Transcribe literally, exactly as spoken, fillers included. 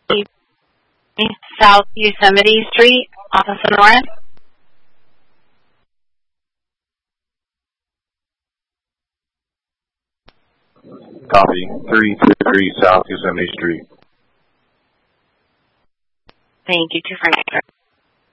South Yosemite Street, off of Sonora. Copy. three two three South Yosemite Street. Thank you. two four nine.